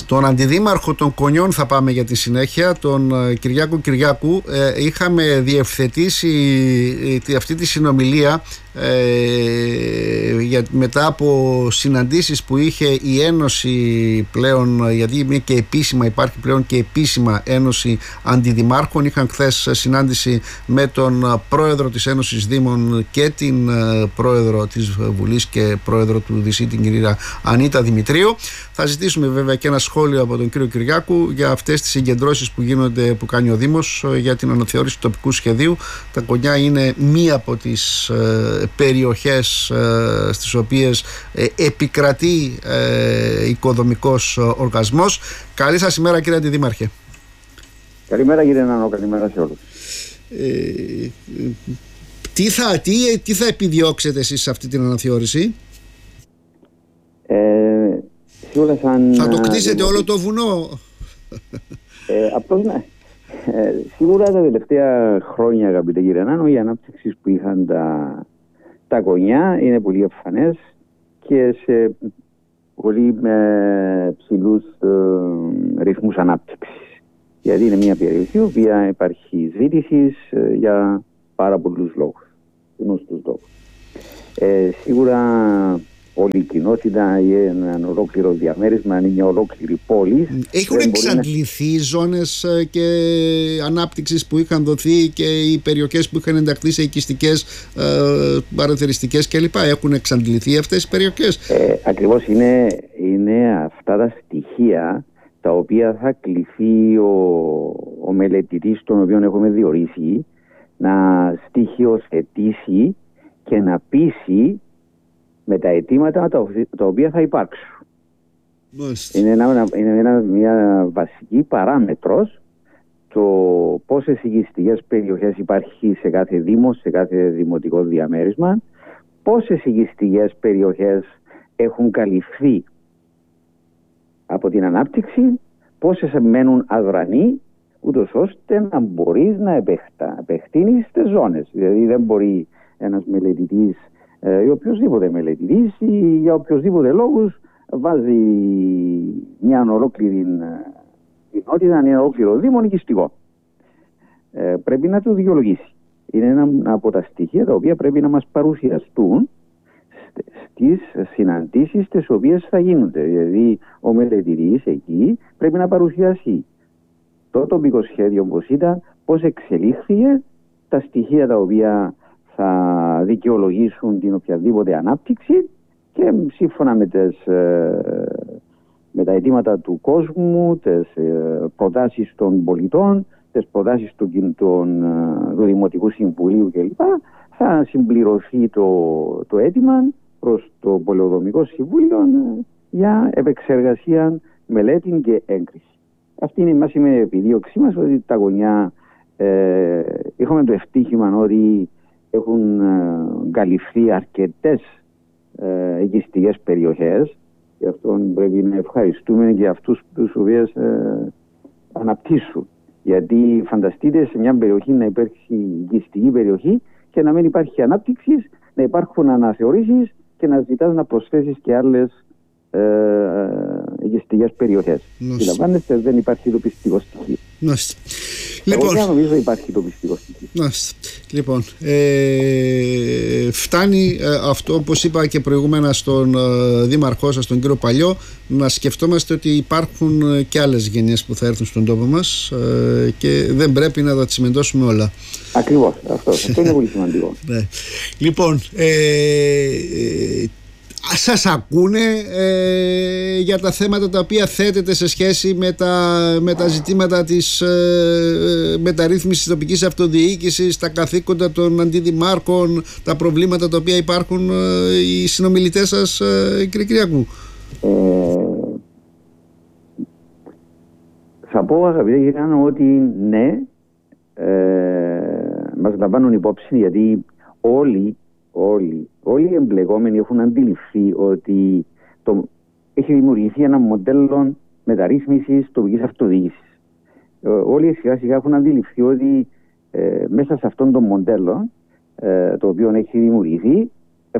τον αντιδήμαρχο των Κονιών θα πάμε για τη συνέχεια, τον Κυριάκο Κυριάκου. Είχαμε διευθετήσει αυτή τη συνομιλία μετά από συναντήσεις που είχε η Ένωση πλέον, γιατί είναι και επίσημα, υπάρχει πλέον και επίσημα Ένωση Αντιδημάρχων. Είχαν χθες συνάντηση με τον πρόεδρο της Ένωσης Δήμων και την πρόεδρο της Βουλής και πρόεδρο του ΔΣ, την κυρία Ανίτα Δημητρίου. Θα ζητήσουμε βέβαια και ένα σχόλιο από τον κύριο Κυριάκου για αυτές τις συγκεντρώσεις που κάνει ο Δήμος για την αναθεώρηση του τοπικού σχεδίου. Τα Κονιά είναι μία από τις περιοχές στις οποίες επικρατεί οικοδομικός οργασμός. Καλή σας ημέρα, κύριε Αντιδήμαρχε. Καλημέρα, κύριε Νανό, καλημέρα σε όλους. Τι θα επιδιώξετε εσείς σε αυτή την αναθεώρηση? Θα το κτίσετε όλο το βουνό? Απλώς ναι. Σίγουρα τα τελευταία χρόνια, αγαπητέ κύριε Νάνο, οι ανάπτυξεις που είχαν τα Κονιά είναι πολύ εμφανές και σε πολύ ψηλούς ρυθμούς ανάπτυξης. Γιατί είναι μια περιοχή η οποία υπάρχει ζήτηση για πάρα πολλούς λόγους, γνωστούς λόγους. Σίγουρα όλη η κοινότητα ή ένα ολόκληρο διαμέρισμα, είναι μια ολόκληρη πόλη. Έχουν εξαντληθεί ζώνες και ανάπτυξης που είχαν δοθεί και οι περιοχές που είχαν ενταχθεί σε οικιστικές, παραθεριστικές κλπ. Έχουν εξαντληθεί αυτές οι περιοχές? Ακριβώς είναι αυτά τα στοιχεία τα οποία θα κληθεί ο μελετητής, τον οποίο έχουμε διορίσει, να στοιχειοθετήσει και να πείσει με τα αιτήματα τα οποία θα υπάρξουν. Είναι μια βασική παράμετρος το πόσες οικιστικές περιοχές υπάρχει σε κάθε δήμο, σε κάθε δημοτικό διαμέρισμα, πόσες οικιστικές περιοχές έχουν καλυφθεί από την ανάπτυξη, πόσες μένουν αδρανοί, ούτως ώστε να μπορείς να επεκτείνεις τις ζώνες. Δηλαδή δεν μπορεί ένας μελετητής ή οποιοσδήποτε μελετητής ή για οποιοσδήποτε λόγους βάζει μια ολόκληρη κοινότητα, ένα ολόκληρο δήμο οικιστικό. Πρέπει να το δικαιολογήσει. Είναι ένα από τα στοιχεία τα οποία πρέπει να μας παρουσιαστούν στις συναντήσεις τις οποίες θα γίνονται. Δηλαδή ο μελετητής εκεί πρέπει να παρουσιάσει το τοπικό σχέδιο όπως ήταν, πώς εξελίχθηκε, τα στοιχεία τα οποία θα δικαιολογήσουν την οποιαδήποτε ανάπτυξη και σύμφωνα με τα αιτήματα του κόσμου, τις προτάσεις των πολιτών, τις προτάσεις του Δημοτικού Συμβουλίου κλπ. Θα συμπληρωθεί το αίτημα προς το Πολεοδομικό Συμβούλιο για επεξεργασία, μελέτη και έγκριση. Αυτή είναι η μάσιμη επιδίωξή μας, ότι τα Κονιά είχαμε το ευτύχημα ότι έχουν καλυφθεί αρκετές οικιστικές περιοχές. Γι' αυτό πρέπει να ευχαριστούμε και αυτούς τους οποίους αναπτύσσουν. Γιατί φανταστείτε σε μια περιοχή να υπάρξει οικιστική περιοχή και να μην υπάρχει ανάπτυξη, να υπάρχουν αναθεωρήσεις και να ζητάς να προσθέσεις και άλλες οικιστικές περιοχές. Συλλαμβάνεστε, δεν υπάρχει το πιστικό στοιχείο. Λοιπόν, εγώ νομίζω υπάρχει το πιστικό στοιχείο. Λοιπόν, φτάνει αυτό, όπως είπα και προηγούμενα στον δήμαρχό σας, τον κύριο Παλιό, να σκεφτόμαστε ότι υπάρχουν και άλλες γενιές που θα έρθουν στον τόπο μας και δεν πρέπει να τα τσιμεντώσουμε όλα. Ακριβώς, αυτό είναι πολύ σημαντικό. Ναι. Λοιπόν, σας ακούνε για τα θέματα τα οποία θέτετε σε σχέση με τα ζητήματα της μεταρρύθμισης της τοπικής αυτοδιοίκησης, τα καθήκοντα των αντιδημάρχων, τα προβλήματα τα οποία υπάρχουν, οι συνομιλητές σας, κύριε Κυριάκου? Θα πω, αγαπητέ κύριε Άννα, ότι ναι, μας λαμβάνουν υπόψη, γιατί όλοι οι εμπλεκόμενοι έχουν αντιληφθεί ότι έχει δημιουργηθεί ένα μοντέλο μεταρρύθμισης τοπικής αυτοδιοίκησης. Όλοι σιγά σιγά έχουν αντιληφθεί ότι μέσα σε αυτόν τον μοντέλο το οποίο έχει δημιουργηθεί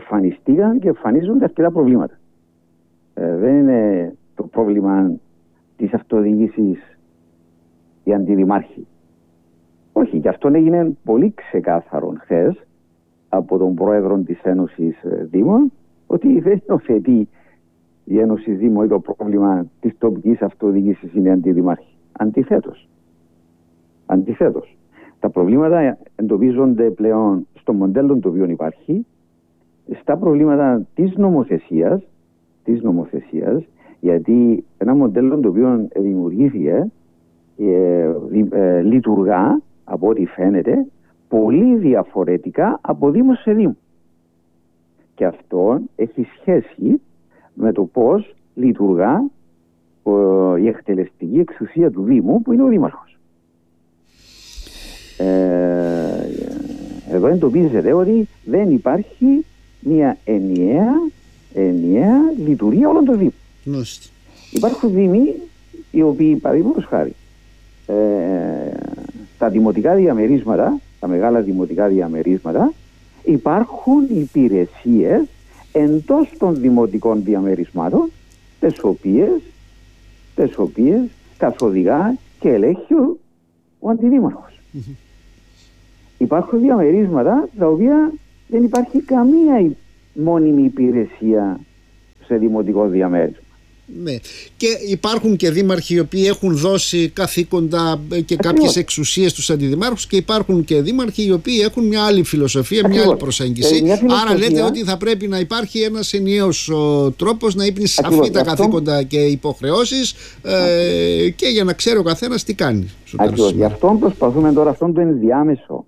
εμφανιστήκαν και εμφανίζονται αρκετά προβλήματα. Δεν είναι το πρόβλημα της αυτοδιοίκησης οι αντιδημάρχοι. Όχι, γι' αυτό έγινε πολύ ξεκάθαρο χθες από τον πρόεδρο της Ένωσης Δήμων ότι δεν υιοθετεί η Ένωση Δήμων ή το πρόβλημα της τοπικής αυτοδιοίκησης είναι αντιδημάρχοι. Αντιθέτως. Τα προβλήματα εντοπίζονται πλέον στο μοντέλο το οποίο υπάρχει, στα προβλήματα της νομοθεσίας, γιατί ένα μοντέλο το οποίο δημιουργήθηκε λειτουργά, από ό,τι φαίνεται, πολύ διαφορετικά από Δήμο σε Δήμο. Και αυτό έχει σχέση με το πώς λειτουργά η εκτελεστική εξουσία του Δήμου, που είναι ο Δήμαρχος. Εδώ εντοπίζεται ότι δεν υπάρχει μια ενιαία λειτουργία όλων των Δήμων. Υπάρχουν Δήμοι οι οποίοι, παραδείγματος χάρη, τα δημοτικά διαμερίσματα, τα μεγάλα δημοτικά διαμερίσματα, υπάρχουν υπηρεσίες εντός των δημοτικών διαμερισμάτων, τις οποίες καθοδηγά και ελέγχει ο αντιδήμαρχος. Υπάρχουν διαμερίσματα τα οποία δεν υπάρχει καμία μόνιμη υπηρεσία σε δημοτικό διαμέρισμα. Ναι. Και υπάρχουν και δήμαρχοι οι οποίοι έχουν δώσει καθήκοντα και κάποιες εξουσίες στους αντιδημάρχους, και υπάρχουν και δήμαρχοι οι οποίοι έχουν μια άλλη φιλοσοφία, μια άλλη προσέγγιση. Άρα λέτε ότι θα πρέπει να υπάρχει ένας ενιαίος τρόπος να είναι σαφή τα καθήκοντα και υποχρεώσεις, και για να ξέρει ο καθένας τι κάνει. Γι' αυτό προσπαθούμε τώρα αυτόν το ενδιάμεσο.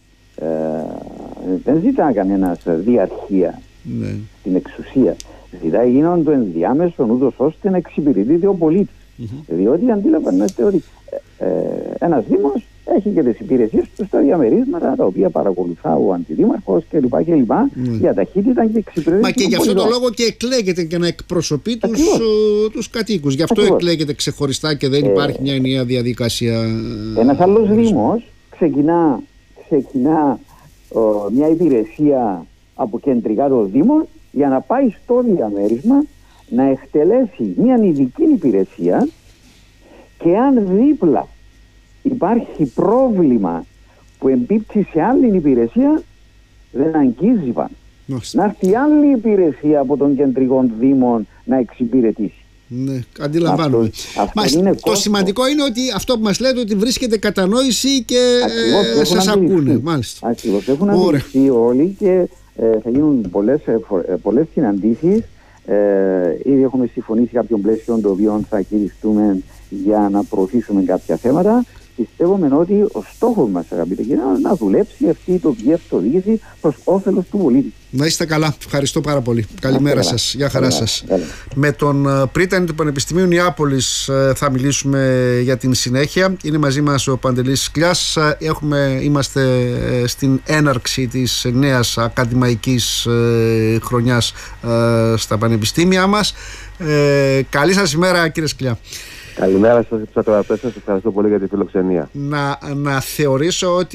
Δεν ζητά κανένας διαρχία στην εξουσία. Ζητάει γίνον το ενδιάμεσο ούτως ώστε να εξυπηρετείται ο πολίτης. Διότι αντιλαμβάνεστε ότι ένας Δήμος έχει και τις υπηρεσίες του στα διαμερίσματα, τα οποία παρακολουθά ο αντιδήμαρχος κλπ. Για ταχύτητα και εξυπηρετεί. Μα και γι' αυτό το λόγο και εκλέγεται και να εκπροσωπεί τους κατοίκους. Γι' αυτό εκλέγεται ξεχωριστά και δεν υπάρχει μια ενιαία διαδικασία. Ένας άλλος Δήμος ξεκινά μια υπηρεσία από κεντρικά το Δήμο για να πάει στο διαμέρισμα να εκτελέσει μια ειδική υπηρεσία, και αν δίπλα υπάρχει πρόβλημα που εμπίπτει σε άλλη υπηρεσία, δεν αγγίζει πάνω. Να έρθει άλλη υπηρεσία από τον κεντρικό Δήμο να εξυπηρετήσει. Ναι, αντιλαμβάνομαι. Το σημαντικό είναι ότι αυτό που μας λέτε, ότι βρίσκεται κατανόηση και σας ακούνε. Μάλιστα. Ακριβώς, έχουν αντιληφθεί όλοι και θα γίνουν πολλές συναντήσεις. Ήδη έχουμε συμφωνήσει κάποιον πλαίσιο το οποίο θα χειριστούμε για να προωθήσουμε κάποια θέματα. Πιστεύουμε ότι ο στόχος μας, αγαπητέ κύριε, είναι να δουλέψει αυτή η τοπική αυτοδιοίκηση προς όφελος του πολίτη. Να είστε καλά. Ευχαριστώ πάρα πολύ. Καλημέρα σας. Γεια χαρά σας. Με τον πρίτανη του Πανεπιστημίου Νεάπολης θα μιλήσουμε για την συνέχεια. Είναι μαζί μας ο Παντελής Σκλιάς. Είμαστε στην έναρξη της νέας ακαδημαϊκής χρονιάς στα πανεπιστήμια μας. Καλή σας ημέρα, κύριε Σκλιά. Καλημέρα σας, τους ακροατές σας. Ευχαριστώ πολύ για τη φιλοξενία. Να θεωρήσω ότι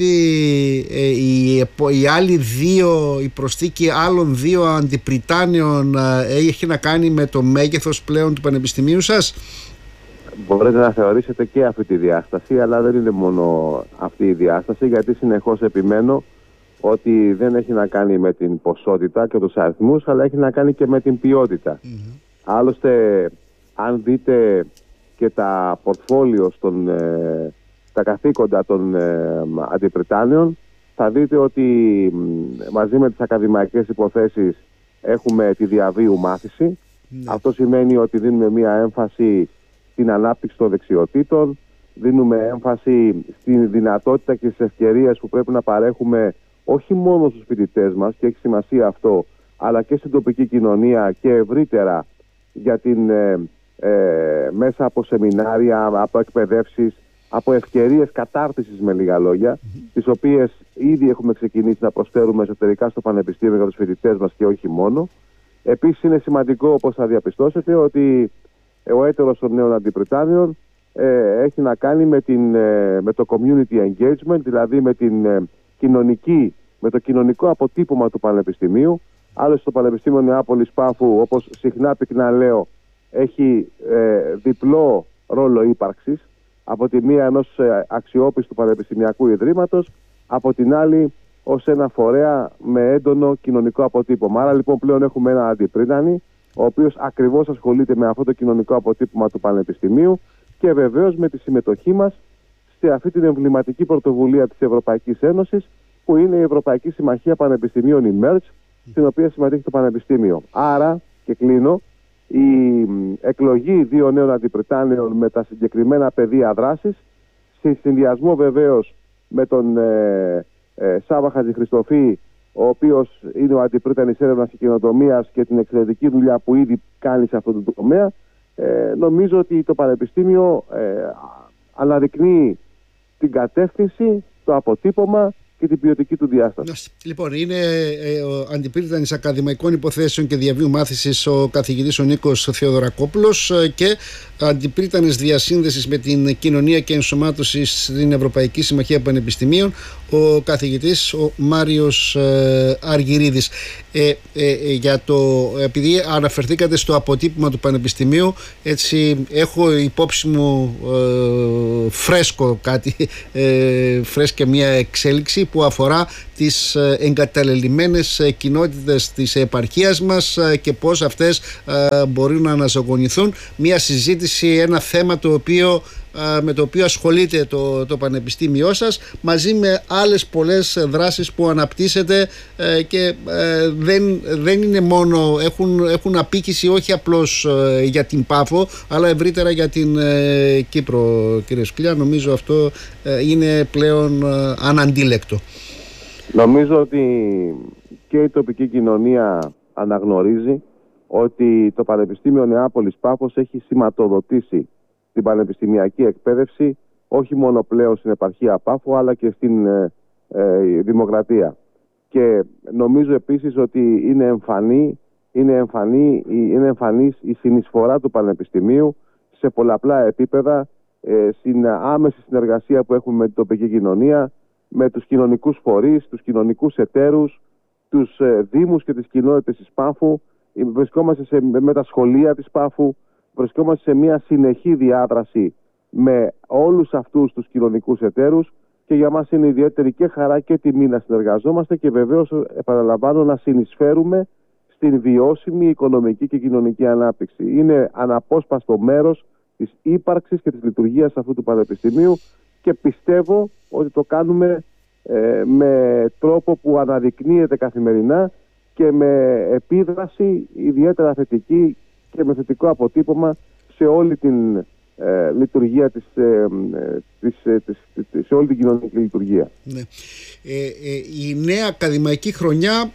η προσθήκη άλλων δύο αντιπριτάνιων έχει να κάνει με το μέγεθος πλέον του πανεπιστημίου σας. Μπορείτε να θεωρήσετε και αυτή τη διάσταση, αλλά δεν είναι μόνο αυτή η διάσταση, γιατί συνεχώς επιμένω ότι δεν έχει να κάνει με την ποσότητα και τους αριθμούς, αλλά έχει να κάνει και με την ποιότητα. Άλλωστε, αν δείτε και τα πορτφόλιο τα καθήκοντα των αντιπριτάνιων, θα δείτε ότι μαζί με τις ακαδημαϊκές υποθέσεις έχουμε τη διαβίου μάθηση. Αυτό σημαίνει ότι δίνουμε μία έμφαση στην ανάπτυξη των δεξιοτήτων, δίνουμε έμφαση στη δυνατότητα και στις ευκαιρίες που πρέπει να παρέχουμε όχι μόνο στους φοιτητές μας, και έχει σημασία αυτό, αλλά και στην τοπική κοινωνία και ευρύτερα για την μέσα από σεμινάρια, από εκπαιδεύσεις, από ευκαιρίες κατάρτισης, με λίγα λόγια, τις οποίες ήδη έχουμε ξεκινήσει να προσφέρουμε εσωτερικά στο Πανεπιστήμιο για τους φοιτητές μας και όχι μόνο. Επίσης είναι σημαντικό, όπως θα διαπιστώσετε, ότι ο έτερος των νέων αντιπριτάνιων έχει να κάνει με το community engagement, δηλαδή με το κοινωνικό αποτύπωμα του Πανεπιστημίου. Άλλωστε το Πανεπιστήμιο Νεάπολης Πάφου, όπως συχνά πυκνά λέω, έχει διπλό ρόλο ύπαρξης, από τη μία ενός αξιόπιστου πανεπιστημιακού ιδρύματος, από την άλλη ως ένα φορέα με έντονο κοινωνικό αποτύπωμα. Άρα λοιπόν πλέον έχουμε ένα αντιπρίτανη, ο οποίος ακριβώς ασχολείται με αυτό το κοινωνικό αποτύπωμα του Πανεπιστημίου και βεβαίως με τη συμμετοχή μας σε αυτή την εμβληματική πρωτοβουλία της Ευρωπαϊκής Ένωσης, που είναι η Ευρωπαϊκή Συμμαχία Πανεπιστημίων Emerge, στην οποία συμμετέχει το Πανεπιστήμιο. Άρα, και κλείνω, η εκλογή δύο νέων αντιπριτάνεων με τα συγκεκριμένα πεδία δράσης, σε συνδυασμό βεβαίως με τον Σάβα Χατζηχριστοφή, ο οποίος είναι ο αντιπρίτανης έρευνας και καινοτομίας, και την εξαιρετική δουλειά που ήδη κάνει σε αυτό το τομέα, νομίζω ότι το Πανεπιστήμιο αναδεικνύει την κατεύθυνση, το αποτύπωμα και την ποιοτική του διάσταση. Λοιπόν, είναι ο αντιπρίτανης ακαδημαϊκών υποθέσεων και διαβίου μάθησης ο καθηγητής ο Νίκος Θεοδωρακόπουλος και αντιπρίτανης διασύνδεσης με την κοινωνία και ενσωμάτωση στην Ευρωπαϊκή Συμμαχία Πανεπιστημίων ο καθηγητής ο Μάριος Αργυρίδης. Επειδή αναφερθήκατε στο αποτύπωμα του Πανεπιστημίου, έτσι έχω υπόψη μου φρέσκο κάτι, φρέσκια μια εξέλιξη που αφορά τις εγκαταλελειμμένες κοινότητες της επαρχίας μας και πώς αυτές μπορούν να αναζωογονηθούν. Μια συζήτηση, ένα θέμα με το οποίο ασχολείται το Πανεπιστήμιό σας, μαζί με άλλες πολλές δράσεις που αναπτύσσετε και δεν είναι μόνο, έχουν απήχηση όχι απλώς για την Πάφο, αλλά ευρύτερα για την Κύπρο, κύριε Σουκλιά. Νομίζω αυτό είναι πλέον αναντίλεκτο. Νομίζω ότι και η τοπική κοινωνία αναγνωρίζει ότι το Πανεπιστήμιο Νεάπολης Πάφος έχει σηματοδοτήσει την πανεπιστημιακή εκπαίδευση όχι μόνο πλέον στην επαρχία Πάφο, αλλά και στην Δημοκρατία. Και νομίζω επίσης ότι είναι εμφανής η συνεισφορά του Πανεπιστημίου σε πολλαπλά επίπεδα, στην άμεση συνεργασία που έχουμε με την τοπική κοινωνία, με τους κοινωνικούς φορείς, τους κοινωνικούς εταίρους, τους δήμους και τις κοινότητες της Πάφου. Βρισκόμαστε με τα σχολεία της Πάφου, βρισκόμαστε σε μια συνεχή διάδραση με όλους αυτούς τους κοινωνικούς εταίρους και για μας είναι ιδιαίτερη και χαρά και τιμή να συνεργαζόμαστε και βεβαίως, επαναλαμβάνω, να συνεισφέρουμε στην βιώσιμη οικονομική και κοινωνική ανάπτυξη. Είναι αναπόσπαστο μέρος της ύπαρξης και της λειτουργίας αυτού του Πανεπιστημίου και πιστεύω ότι το κάνουμε με τρόπο που αναδεικνύεται καθημερινά και με επίδραση ιδιαίτερα θετική και με θετικό αποτύπωμα σε όλη την λειτουργία σε όλη την κοινωνική λειτουργία. Ναι. Η νέα ακαδημαϊκή χρονιά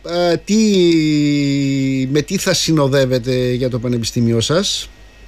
με τι θα συνοδεύεται για το Πανεπιστήμιο σας?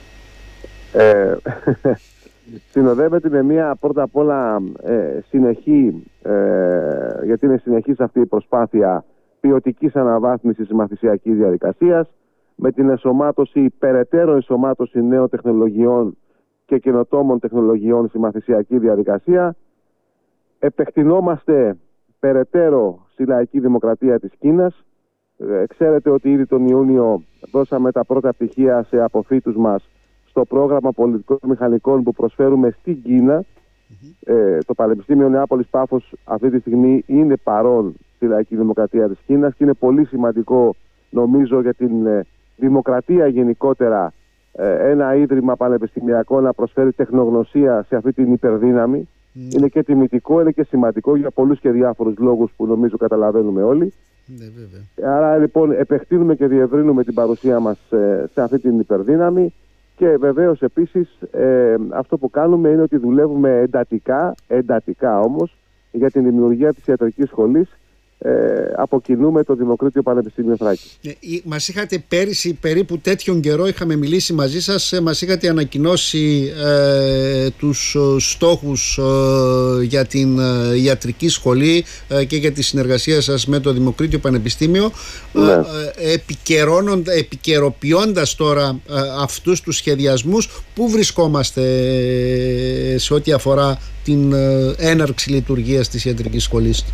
Συνοδεύεται με μια πρώτα απ' όλα συνεχή, γιατί είναι συνεχής αυτή η προσπάθεια ποιοτικής αναβάθμισης της μαθησιακής διαδικασίας, με την περαιτέρω ενσωμάτωση νέων τεχνολογιών και καινοτόμων τεχνολογιών στη μαθησιακή διαδικασία. Επεκτηνόμαστε περαιτέρω στη λαϊκή δημοκρατία της Κίνας. Ξέρετε ότι ήδη τον Ιούνιο δώσαμε τα πρώτα πτυχία σε αποφύτους μας στο πρόγραμμα πολιτικών μηχανικών που προσφέρουμε στην Κίνα. Το Πανεπιστήμιο Νεάπολης Πάφος αυτή τη στιγμή είναι παρόν στη λαϊκή δημοκρατία της Κίνας και είναι πολύ σημαντικό, νομίζω, για την δημοκρατία γενικότερα ένα ίδρυμα πανεπιστημιακό να προσφέρει τεχνογνωσία σε αυτή την υπερδύναμη. Είναι και τιμητικό, είναι και σημαντικό για πολλούς και διάφορους λόγους που νομίζω καταλαβαίνουμε όλοι. Άρα λοιπόν επεκτείνουμε και διευρύνουμε την παρουσία μας σε αυτή την υπερδύναμη. Και βεβαίως επίσης αυτό που κάνουμε είναι ότι δουλεύουμε εντατικά όμως για την δημιουργία της ιατρικής σχολής από κοινού με το Δημοκρίτιο Πανεπιστήμιο Θράκη. Μας είχατε πέρυσι περίπου τέτοιον καιρό, είχαμε μιλήσει μαζί σας, μας είχατε ανακοινώσει τους στόχους για την ιατρική σχολή και για τη συνεργασία σας με το Δημοκρίτιο Πανεπιστήμιο. Ναι. Επικαιροποιώντας τώρα αυτούς τους σχεδιασμούς, πού βρισκόμαστε σε ό,τι αφορά την έναρξη λειτουργίας της ιατρικής σχολής?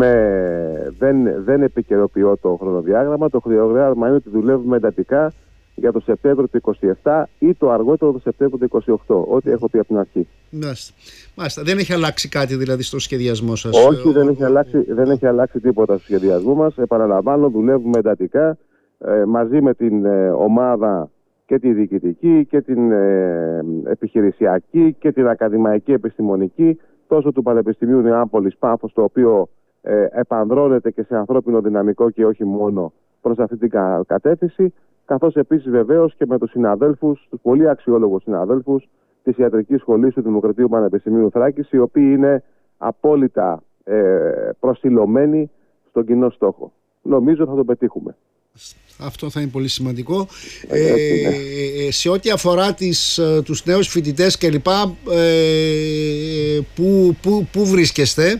Δεν επικαιροποιώ το χρονοδιάγραμμα. Το χρονοδιάγραμμα είναι ότι δουλεύουμε εντατικά για το Σεπτέμβριο του 27 ή το αργότερο το Σεπτέμβριο του 28, ό,τι έχω πει από την αρχή. Μάλιστα. Δεν έχει αλλάξει κάτι δηλαδή στο σχεδιασμό σας? Όχι, δεν έχει αλλάξει τίποτα στο σχεδιασμό μας. Επαναλαμβάνω, δουλεύουμε εντατικά μαζί με την ομάδα και τη διοικητική και την επιχειρησιακή και την ακαδημαϊκή επιστημονική, τόσο του Πανεπιστημίου Νεάπολης Πάφος, το οποίο επανδρώνεται και σε ανθρώπινο δυναμικό και όχι μόνο προς αυτή την κατεύθυνση, καθώς επίσης βεβαίως και με τους συναδέλφους, τους πολύ αξιόλογους συναδέλφους της Ιατρικής Σχολής του Δημοκρατίου Πανεπιστημίου Θράκης, οι οποίοι είναι απόλυτα προσιλωμένοι στον κοινό στόχο. Νομίζω θα το πετύχουμε. Αυτό θα είναι πολύ σημαντικό. Σε ό,τι αφορά τους νέους φοιτητές κλπ, πού βρίσκεστε?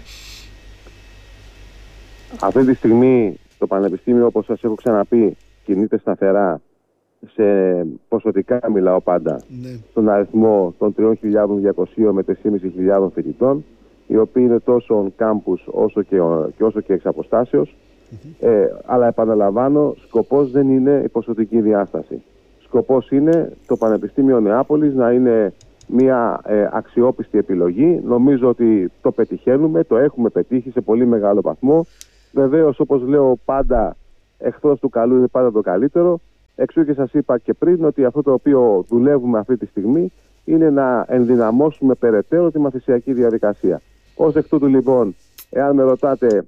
Αυτή τη στιγμή το Πανεπιστήμιο, όπως σας έχω ξαναπεί, κινείται σταθερά σε ποσοτικά, μιλάω πάντα, στον αριθμό των 3.200 με 3.500 φοιτητών, οι οποίοι είναι τόσο on campus όσο και εξ αποστάσεως. Αλλά επαναλαμβάνω, σκοπός δεν είναι η ποσοτική διάσταση. Σκοπός είναι το Πανεπιστήμιο Νεάπολης να είναι μια αξιόπιστη επιλογή. Νομίζω ότι το πετυχαίνουμε, το έχουμε πετύχει σε πολύ μεγάλο βαθμό. Βεβαίως, όπως λέω πάντα, εχθρός του καλού είναι πάντα το καλύτερο. Εξού και σας είπα και πριν ότι αυτό το οποίο δουλεύουμε αυτή τη στιγμή είναι να ενδυναμώσουμε περαιτέρω τη μαθησιακή διαδικασία. Ως εκ τούτου λοιπόν, εάν με ρωτάτε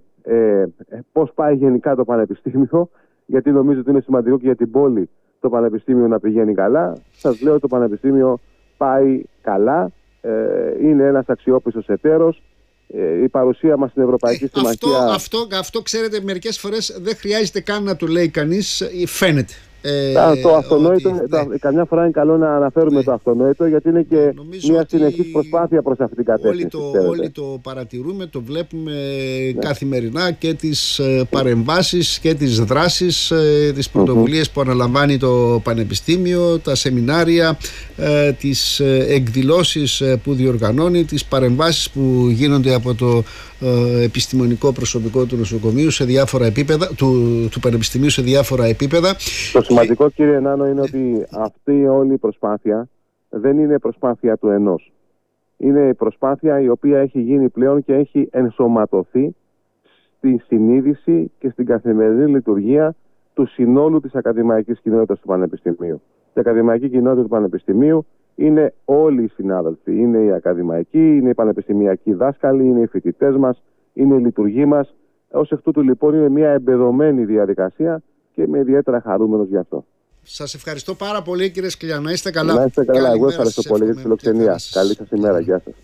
πώς πάει γενικά το Πανεπιστήμιο, γιατί νομίζω ότι είναι σημαντικό και για την πόλη το Πανεπιστήμιο να πηγαίνει καλά, σας λέω ότι το Πανεπιστήμιο πάει καλά, είναι ένας αξιόπιστος εταίρος. Η παρουσία μας στην Ευρωπαϊκή Συμμαχία... Αυτό ξέρετε, μερικές φορές δεν χρειάζεται καν να το λέει κανείς, φαίνεται. Το αυτονόητο, καμιά φορά είναι καλό να αναφέρουμε το αυτονόητο, γιατί είναι και μια συνεχής προσπάθεια προς αυτή την κατεύθυνση. Όλοι το παρατηρούμε, το βλέπουμε καθημερινά, και τις παρεμβάσεις και τις δράσεις, τις πρωτοβουλίες που αναλαμβάνει το Πανεπιστήμιο, τα σεμινάρια, τις εκδηλώσεις που διοργανώνει, τις παρεμβάσεις που γίνονται από το επιστημονικό προσωπικό του νοσοκομείου σε διάφορα επίπεδα, του Πανεπιστημίου σε διάφορα επίπεδα. Το σημαντικό, κύριε Νάνο, είναι ότι αυτή όλη η προσπάθεια δεν είναι προσπάθεια του ενός. Είναι η προσπάθεια η οποία έχει γίνει πλέον και έχει ενσωματωθεί στη συνείδηση και στην καθημερινή λειτουργία του συνόλου της ακαδημαϊκής κοινότητας του Πανεπιστημίου. Η ακαδημαϊκή κοινότητα του Πανεπιστημίου είναι όλοι οι συνάδελφοι. Είναι οι ακαδημαϊκοί, είναι οι πανεπιστημιακοί δάσκαλοι, είναι οι φοιτητές μας, είναι οι λειτουργοί μας. Ως εκ τούτου λοιπόν είναι μια εμπεδομένη διαδικασία και είμαι ιδιαίτερα χαρούμενος γι' αυτό. Σας ευχαριστώ πάρα πολύ, κύριε Σκλιά. Να είστε καλά. Να είστε καλά. Εγώ ευχαριστώ πολύ για τη φιλοξενία. Καλή σας ημέρα. Γεια σας.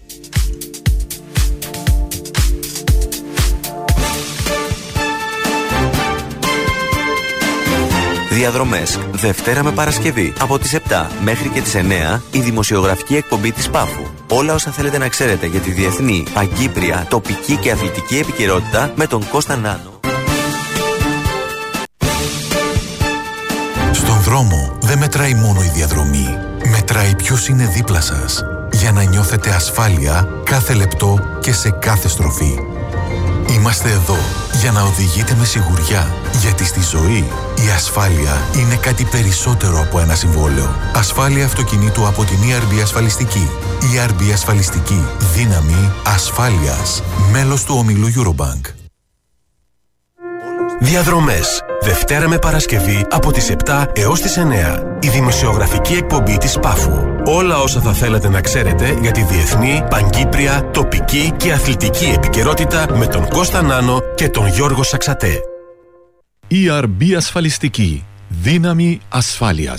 Διαδρομές, Δευτέρα με Παρασκευή, από τις 7 μέχρι και τις 9, η δημοσιογραφική εκπομπή της Πάφου. Όλα όσα θέλετε να ξέρετε για τη διεθνή, παγκύπρια, τοπική και αθλητική επικαιρότητα με τον Κώστα Νάνο. Στον δρόμο δεν μετράει μόνο η διαδρομή. Μετράει ποιος είναι δίπλα σας, για να νιώθετε ασφάλεια κάθε λεπτό και σε κάθε στροφή. Είμαστε εδώ για να οδηγείτε με σιγουριά, γιατί στη ζωή η ασφάλεια είναι κάτι περισσότερο από ένα συμβόλαιο. Ασφάλεια αυτοκινήτου από την ERB Ασφαλιστική. ERB Ασφαλιστική. Δύναμη ασφάλειας. Μέλος του ομίλου Eurobank. Διαδρομές, Δευτέρα με Παρασκευή από τις 7 έως τις 9. Η δημοσιογραφική εκπομπή της Πάφου. Όλα όσα θα θέλατε να ξέρετε για τη διεθνή, παγκύπρια, τοπική και αθλητική επικαιρότητα με τον Κώστα Νάνο και τον Γιώργο Σαξατέ. ERB Ασφαλιστική. Δύναμη ασφάλειας.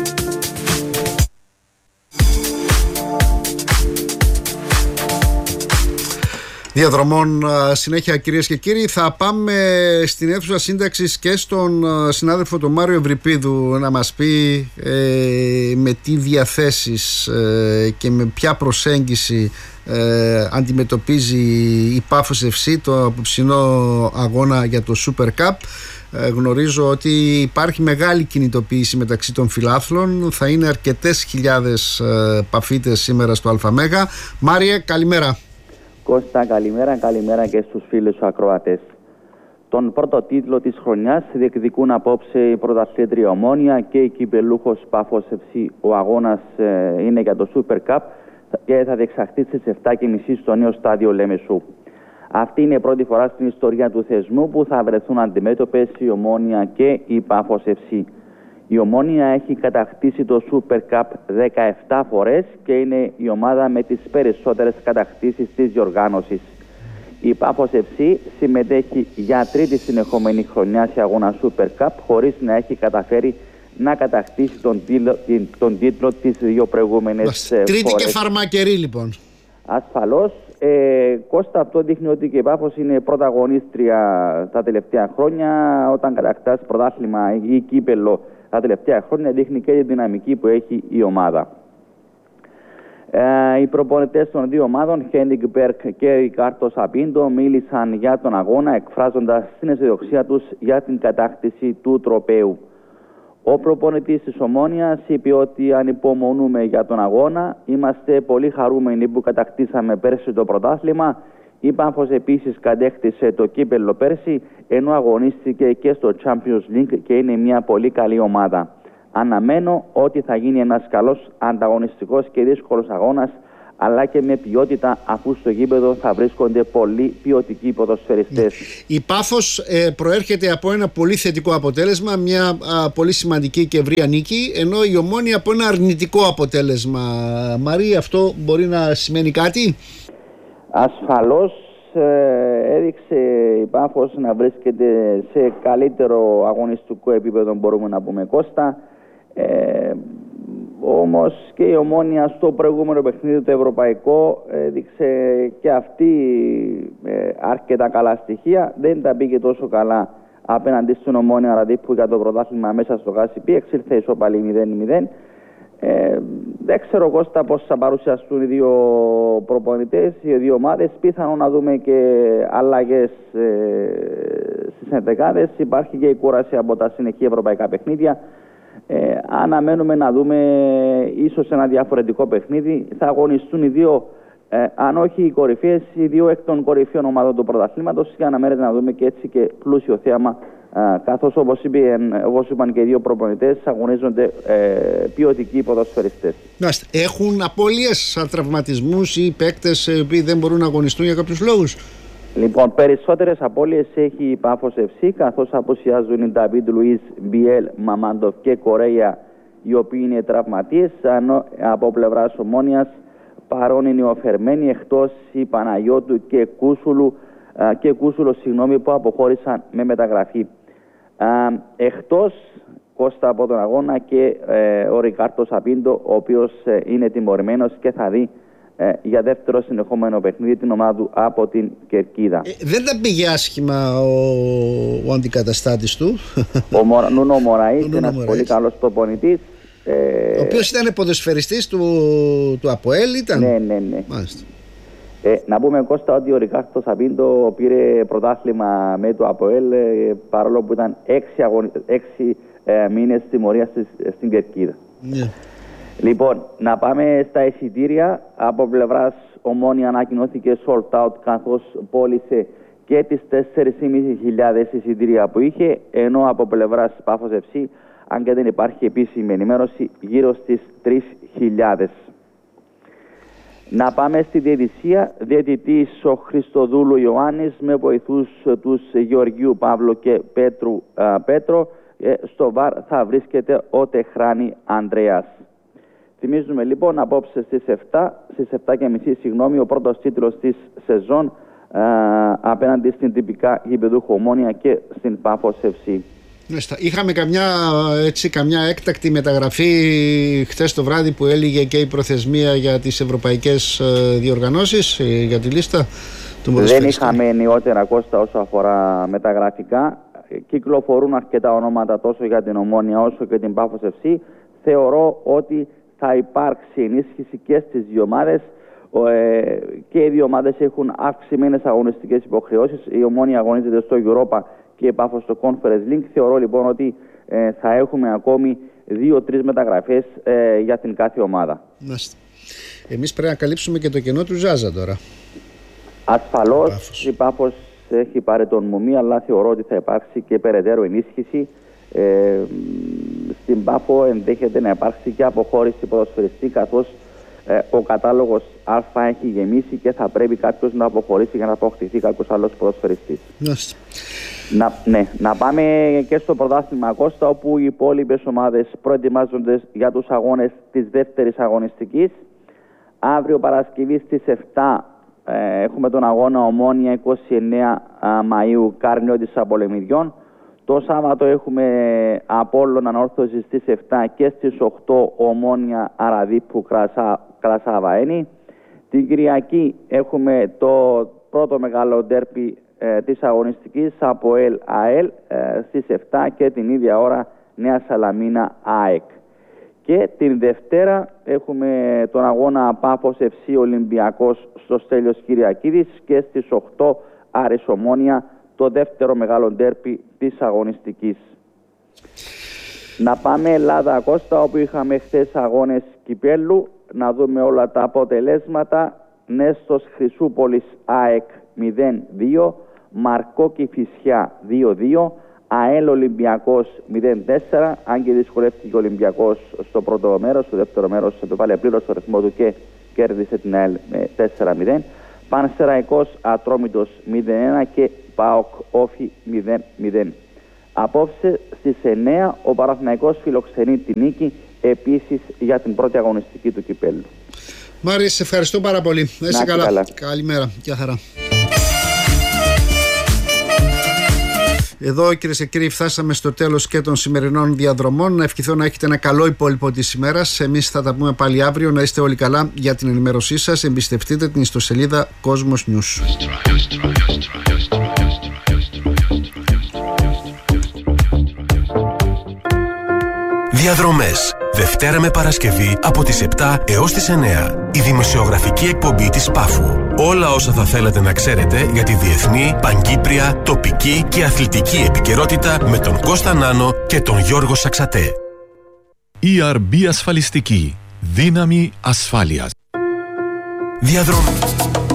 Διαδρομών συνέχεια, κυρίες και κύριοι. Θα πάμε στην αίθουσα σύνταξης και στον συνάδελφο τον Μάριο Ευρυπίδου να μας πει με τι διαθέσεις και με ποια προσέγγιση αντιμετωπίζει η Πάφος FC το απόψινό αγώνα για το Super Cup. Γνωρίζω ότι υπάρχει μεγάλη κινητοποίηση μεταξύ των φιλάθλων. Θα είναι αρκετές χιλιάδες παφίτες σήμερα στο ΑΜΕΓΑ. Μάριε, καλημέρα. Κώστα, καλημέρα και στους φίλους ακροατές. Τον πρώτο τίτλο της χρονιάς διεκδικούν απόψε η πρωταθλήτρια Ομόνοια και η κυπελούχος Πάφος FC. Ο αγώνας είναι για το Super Cup και θα διεξαχθεί στις 7.30 στο νέο στάδιο Λέμεσου. Αυτή είναι η πρώτη φορά στην ιστορία του θεσμού που θα βρεθούν αντιμέτωπες η Ομόνοια και η Πάφος FC. Η Ομόνοια έχει κατακτήσει το Super Cup 17 φορές και είναι η ομάδα με τις περισσότερες κατακτήσεις της διοργάνωσης. Η Πάφος FC συμμετέχει για τρίτη συνεχόμενη χρονιά σε αγώνα Super Cup χωρίς να έχει καταφέρει να κατακτήσει τον τίτλο τις δύο προηγούμενες φορές. Τρίτη και φαρμακερή λοιπόν. Ασφαλώς. Κώστα, αυτό δείχνει ότι και η Πάφος είναι πρωταγωνίστρια τα τελευταία χρόνια. Όταν κατακτάς πρωτάθλημα ή κύπελλο τα τελευταία χρόνια, δείχνει και τη δυναμική που έχει η ομάδα. Οι προπονητές των δύο ομάδων, Χένικ Μπέρκ και Ρικάρτο Σαπίντο, μίλησαν για τον αγώνα, εκφράζοντας την αισιοδοξία τους για την κατάκτηση του τροπαίου. Ο προπονητής της Ομόνοιας είπε ότι ανυπομονούμε για τον αγώνα. Είμαστε πολύ χαρούμενοι που κατακτήσαμε πέρσι το πρωτάθλημα. Η Πάφος επίσης κατέκτησε το κύπελλο πέρσι, ενώ αγωνίστηκε και στο Champions League και είναι μια πολύ καλή ομάδα. Αναμένω ότι θα γίνει ένας καλός, ανταγωνιστικός και δύσκολος αγώνας, αλλά και με ποιότητα, αφού στο γήπεδο θα βρίσκονται πολύ ποιοτικοί ποδοσφαιριστές. Η Πάφος προέρχεται από ένα πολύ θετικό αποτέλεσμα, μια πολύ σημαντική και ευρεία νίκη, ενώ η Ομόνοια από ένα αρνητικό αποτέλεσμα. Μαρή, αυτό μπορεί να σημαίνει κάτι? Ασφαλώς έδειξε η Πάφος να βρίσκεται σε καλύτερο αγωνιστικό επίπεδο, μπορούμε να πούμε, Κώστα. Όμως και η Ομόνοια στο προηγούμενο παιχνίδι το ευρωπαϊκό έδειξε και αυτή αρκετά καλά στοιχεία. Δεν τα πήγε τόσο καλά απέναντι στην Ομόνοια Ραδίππου για το πρωτάθλημα μέσα στο Γάσιπι. Εξήλθε ισοπαλή 0-0. Δεν ξέρω, Κώστα, πώς θα παρουσιαστούν οι δύο προπονητές, οι δύο ομάδες. Πιθανόν να δούμε και αλλαγές στις ενδεκάδες. Υπάρχει και η κούραση από τα συνεχή ευρωπαϊκά παιχνίδια. Αναμένουμε να δούμε ίσως ένα διαφορετικό παιχνίδι. Θα αγωνιστούν οι δύο, αν όχι οι κορυφαίες, οι δύο εκ των κορυφαίων ομάδων του πρωταθλήματος, και αναμένεται να δούμε και έτσι και πλούσιο θέαμα, καθώς όπως είπαν και οι δύο προπονητές, αγωνίζονται ποιοτικοί ποδοσφαιριστές. Έχουν απώλειες, τραυματισμούς ή παίκτες οι οποίοι δεν μπορούν να αγωνιστούν για κάποιους λόγους? Λοιπόν, περισσότερες απώλειες έχει η Πάφος FC, καθώς απουσιάζουν οι Νταβίδ Λουίς, Μπιέλ, Μαμάντοφ και Κορέια, οι οποίοι είναι τραυματίες. Από πλευράς Ομόνοιας παρόν είναι ο Φερμένη, εκτός η Παναγιώτου και Κούσουλο, που αποχώρησαν με μεταγραφή. Εκτός, Κώστα, από τον αγώνα και ο Ρικάρτο Σαπίντο, ο οποίος είναι τιμωρημένος και θα δει για δεύτερο συνεχόμενο παιχνίδι την ομάδα του από την Κερκίδα. Δεν τα πήγε άσχημα ο αντικαταστάτης του. Ο Νούνο Μωραΐς, ένας πολύ καλός προπονητής. Ο οποίος ήταν ποδοσφαιριστής του ΑΠΟΕΛ, ήταν. Ναι. Να πούμε, Κώστα, ότι ο Ρικάρτο Σαπίντο πήρε πρωτάθλημα με το ΑΠΟΕΛ, παρόλο που ήταν 6 μήνες τιμωρία στην Κερκίδα. Yeah. Λοιπόν, να πάμε στα εισιτήρια. Από πλευράς Ομόνοια ανακοινώθηκε sold out, καθώς πώλησε και τις 4.500 εισιτήρια που είχε, ενώ από πλευράς Πάφος FC, αν και δεν υπάρχει επίσημη ενημέρωση, γύρω στις 3.000. Να πάμε στη διαιτησία. Διαιτητής ο Χριστοδούλου Ιωάννης, με βοηθούς τους Γεωργίου Παύλο και Πέτρο. Στο ΒΑΡ θα βρίσκεται ο Τεχράνη Ανδρέας. Θυμίζουμε λοιπόν απόψε στις 7.30 ο πρώτος τίτλος της σεζόν απέναντι στην τυπικά γηπεδούχο Ομόνοια και στην Πάφος FC. Είχαμε καμιά έκτακτη μεταγραφή χθες το βράδυ που έλυγε και η προθεσμία για τις ευρωπαϊκές διοργανώσεις, για τη λίστα του Δεν είχαμε νεότερα, Κώστα, όσο αφορά μεταγραφικά. Κυκλοφορούν αρκετά ονόματα τόσο για την Ομόνοια όσο και την Πάφος FC. Θεωρώ ότι θα υπάρξει ενίσχυση και στις δύο ομάδες, και οι δύο ομάδες έχουν αυξημένες αγωνιστικές υποχρεώσεις. Η Ομόνοια αγωνίζεται στο Europa και η Πάφος στο Conference League. Θεωρώ λοιπόν ότι θα έχουμε ακόμη 2-3 μεταγραφές για την κάθε ομάδα. Εμείς πρέπει να καλύψουμε και το κενό του Ζάζα τώρα. Ασφαλώς η Πάφος έχει πάρει τον Μουμί, αλλά θεωρώ ότι θα υπάρξει και περαιτέρω ενίσχυση. Στην Πάφο ενδέχεται να υπάρξει και αποχώρηση ποδοσφαιριστή, καθώς ο κατάλογος Α έχει γεμίσει και θα πρέπει κάποιος να αποχωρήσει για να αποκτηθεί κάποιος άλλος ποδοσφαιριστής. Να πάμε και στο πρωτάθλημα, Κώστα, όπου οι υπόλοιπες ομάδες προετοιμάζονται για τους αγώνες της δεύτερης αγωνιστικής. Αύριο Παρασκευή στις 7 έχουμε τον αγώνα Ομόνοια 29 Μαΐου Κάρνιο της Απολεμιδιών. Το Σάββατο έχουμε Απόλλων Ανόρθωση στις 7 και στις 8 Ομόνοια Αραδίππου Κρασάβα Ένη. Την Κυριακή έχουμε το πρώτο μεγάλο ντέρπι της αγωνιστικής ΑΠΟΕΛ ΑΕΛ στις 7 και την ίδια ώρα Νέα Σαλαμίνα ΑΕΚ. Και την Δευτέρα έχουμε τον αγώνα Πάφος FC Ολυμπιακός στο Στέλιος Κυριακίδης και στις 8 Άρης Ομόνοια, το δεύτερο μεγάλο ντέρπι της αγωνιστικής. Να πάμε Ελλάδα, Κώστα, όπου είχαμε χθες αγώνες κυπέλλου, να δούμε όλα τα αποτελέσματα. Νέστος Χρυσούπολης ΑΕΚ 0-2, Μαρκό Κηφισιά 2-2, ΑΕΛ Ολυμπιακός 0-4, αν και δυσκολεύτηκε ο Ολυμπιακός στο πρώτο μέρος, στο δεύτερο μέρος επέβαλε πλήρως το ρυθμό του και κέρδισε την ΑΕΛ με 4-0. Πανσεραϊκός Ατρόμητος 0-1 και ΠΑΟΚ Όφι 0-0. Απόψε στις 9 ο Παναθηναϊκός φιλοξενεί την νίκη, επίσης για την πρώτη αγωνιστική του κυπέλλου. Μάρη, σε ευχαριστώ πάρα πολύ. Να είσαι καλά. Καλημέρα. Γεια χαρά. Εδώ, κυρίες και κύριοι, φτάσαμε στο τέλος και των σημερινών διαδρομών. Να ευχηθώ να έχετε ένα καλό υπόλοιπο της ημέρας. Εμείς θα τα πούμε πάλι αύριο. Να είστε όλοι καλά. Για την ενημέρωσή σας εμπιστευτείτε την ιστοσελίδα Cosmos News. Διαδρομές. Δευτέρα με Παρασκευή από τις 7 έως τις 9. Η δημοσιογραφική εκπομπή της Πάφου. Όλα όσα θα θέλετε να ξέρετε για τη διεθνή, παγκύπρια, τοπική και αθλητική επικαιρότητα με τον Κώστα Νάνο και τον Γιώργο Σαξατέ. ERB Ασφαλιστική. Δύναμη ασφάλειας. Διαδρομή.